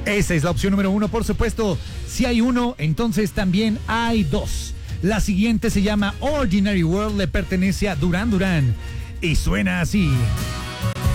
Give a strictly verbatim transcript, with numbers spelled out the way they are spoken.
Esa es la opción número uno, por supuesto. Si hay uno, entonces también hay dos. La siguiente se llama Ordinary World, le pertenece a Duran Duran y suena así.